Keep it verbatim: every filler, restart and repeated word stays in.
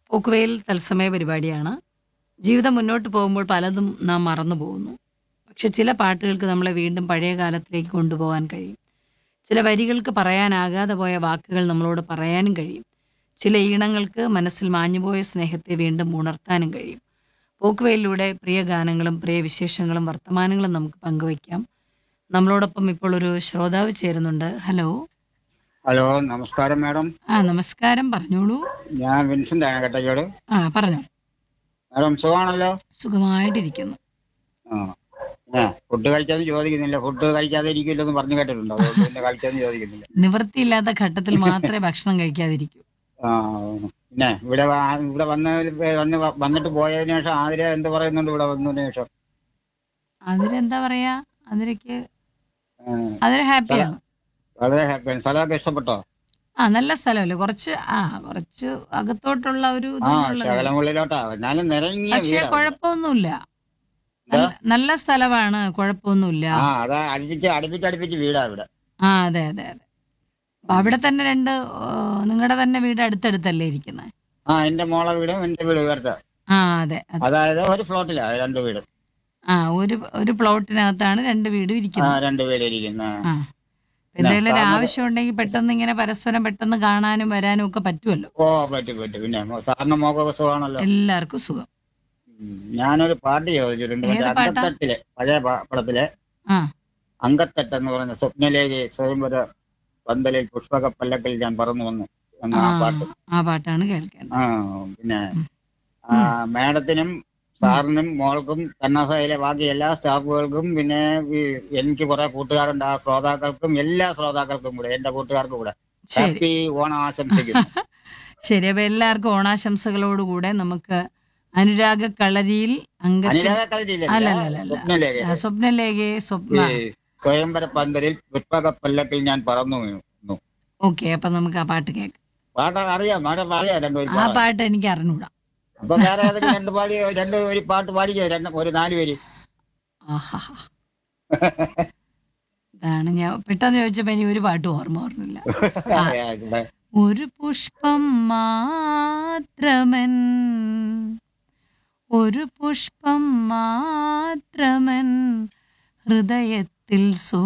പോക്കുവെയിൽ തത്സമയ പരിപാടിയാണ്. ജീവിതം മുന്നോട്ട് പോകുമ്പോൾ പലതും നാം മറന്നു പോകുന്നു. പക്ഷെ ചില പാട്ടുകൾക്ക് നമ്മളെ വീണ്ടും പഴയ കാലത്തിലേക്ക് കൊണ്ടുപോകാൻ കഴിയും. ചില വരികൾക്ക് പറയാനാകാതെ പോയ വാക്കുകൾ നമ്മളോട് പറയാനും കഴിയും. ചില ഈണങ്ങൾക്ക് മനസ്സിൽ മാഞ്ഞുപോയ സ്നേഹത്തെ വീണ്ടും ഉണർത്താനും കഴിയും. പോക്കുവെയിലൂടെ പ്രിയ ഗാനങ്ങളും പ്രിയ വിശേഷങ്ങളും വർത്തമാനങ്ങളും നമുക്ക് പങ്കുവയ്ക്കാം. നമ്മളോടൊപ്പം ഇപ്പോൾ ഒരു ശ്രോതാവ് ചേരുന്നുണ്ട്. ഹലോ. ഹലോ, നമസ്കാരം മാഡം. ആ നമസ്കാരം, പറഞ്ഞോളൂ. ഞാൻ വിൻസെന്റ് ആണ് കട്ടയ്ക്കോട്. ആ പറഞ്ഞോ. മാഡം സുഖമാണല്ലോ? സുഖമായിട്ടിരിക്കുന്നു. ആ പിന്നെ ഫുഡ് കഴിക്കാതെ ചോദിക്കുന്നില്ല. ഫുഡ് കഴിക്കാതെ ഇരിക്കില്ലെന്ന് പറഞ്ഞു കേട്ടിട്ടുണ്ട്. അതുകൊണ്ട് പിന്നെ കഴിക്കാതെ ചോദിക്കുന്നില്ല. നിവൃത്തിയില്ലാത്ത ഘട്ടത്തിൽ മാത്രമേ ഭക്ഷണം കഴിക്കാതിരിക്കൂ. ആ പിന്നെ ഇവിടെ വാ- ഇവിടെ വന്ന വന്ന് വ- വന്നിട്ട് പോയതിനു ശേഷം ആതിര എന്ത് പറയുന്നുണ്ട് ഇവിടെ വന്നതിന് ശേഷം? അതിലെന്താ പറയാ, അതിലേക്ക് ആ, അതൊരു സ്ഥലം ഹാപ്പിയാണ്. വളരെ ഹാപ്പിയാണ്. സ്ഥലമൊക്കെ ഇഷ്ടപ്പെട്ടോ? ആ നല്ല സ്ഥലമല്ലേ, കുറച്ച് ആ കുറച്ച് അകത്തോട്ടുള്ള ഒരു ആ ഇതുള്ളതേ ഉള്ളൂ. ശകലം ഉള്ളിലോട്ടാ, എന്നാലും നിറങ്ങിയ പക്ഷേ വീടാ ഇവിടെ. കുഴപ്പമൊന്നുമില്ല. എന്താ? നല്ല നല്ല സ്ഥലമാണ്, കുഴപ്പമൊന്നുമില്ല. ആ അതാ അടുപ്പിച്ച് അടുപ്പിച്ച് അടുപ്പിച്ച് വീടാ ഇവിടെ. ആ അതെ അതെ അതെ. അപ്പൊ അവിടെ തന്നെ രണ്ട് നിങ്ങളുടെ തന്നെ വീട് അടുത്തടുത്തല്ലേ ഇരിക്കുന്നത്? ആ എന്റെ മോളെ വീടും എന്റെ വീട് ഇവിടുത്തെ. ആ അതെ അതെ. അതായത് ഒരു ഫ്ലോട്ടിലാ രണ്ട് വീട്. ആ ഒരു ഒരു പ്ലോട്ടിനകത്താണ് രണ്ട് വീടും ആ ഇരിക്കുന്നത്. രണ്ട് വീട് ഇരിക്കുന്ന. ആ പിന്നെ എന്തെങ്കിലും ഒരു സാറിന് ആവശ്യം ഉണ്ടെങ്കിൽ പെട്ടെന്ന് ഇങ്ങനെ പരസ്പരം പെട്ടെന്ന് കാണാനും വരാനും ഒക്കെ പറ്റുമല്ലോ. ഓ പറ്റും പറ്റും. പിന്നെ മോ- സാറിന് മോക്കൊക്കെ സുഖമാണല്ലോ? എല്ലാവർക്കും സുഖം. ഉം. ഞാനൊരു പാട്ട് ചോദിച്ചിട്ടുണ്ട്. മറ്റേ ഏത് പാട്ടാ? അങ്കത്തട്ടിലെ പഴയ പ- പടത്തിലെ ആ അങ്കത്തട്ട് എന്ന് പറയുന്ന സ്വപ്നലേഖ സ്വയംവര പന്തലിൽ പുഷ്പക പല്ലക്കിൽ ഞാൻ പറന്നു വന്നു എന്ന ആ ആ പാട്ട്. ആ പാട്ടാണ് കേൾക്കേണ്ടത്. ആ പിന്നെ ഉം. ആ ഉം. മാഡത്തിനും ഉം. സാറിനും മോൾക്കും കണ്ണാസയിലെ ബാക്കി എല്ലാ സ്റ്റാഫുകൾക്കും പിന്നെ ഈ എനിക്ക് കുറെ കൂട്ടുകാരുണ്ട്, ആ ശ്രോതാക്കൾക്കും എല്ലാ ശ്രോതാക്കൾക്കും കൂടെ എന്റെ കൂട്ടുകാർക്കും കൂടെ ശരി. ഹാപ്പി ഓണം ആശംസിക്കുന്നു. ശരി, അപ്പൊ എല്ലാവർക്കും ഓണാശംസകളോടുകൂടെ നമുക്ക് അനുരാഗ കളരിയിൽ അംഗത്തിൽ അനുരാധ കവിതയിലല്ല, അല്ലല്ലല്ല സ്വപ്നലേഖ. സ്വപ്നലേഖയെ ഈ സ്വപ്ന. സ്വയംവര പന്തലിൽ പുഷ്പക പല്ലക്കിൽ ഞാൻ പറന്നു വീണു. ഓക്കെ, അപ്പൊ നമുക്ക് ആ പാട്ട് കേൾക്കാം. പാട്ട് അറിയാം മാഡം? അറിയാം രണ്ടുപേരും ആ പാടാൻ? പാട്ട് എനിക്ക് അറിഞ്ഞൂടാ. അപ്പൊ വേറെ ഏതെങ്കിലും രണ്ട് പാടി രണ്ട് ഒരു പാട്ട് പാടിക്കോ, രണ്ട് ഒരു നാല് പേര്. ആഹാ, ഇതാണ് ഞാൻ പെട്ടെന്ന് ചോദിച്ചപ്പോ ഇനി ഒരു പാട്ടും ഓർമ്മ ഓർമ്മില്ല. ആ, ഒരു പുഷ്പം മാത്രമൻ ഒരു പുഷ്പം മാത്രമൻ ഹൃദയത്തിൽ സൂ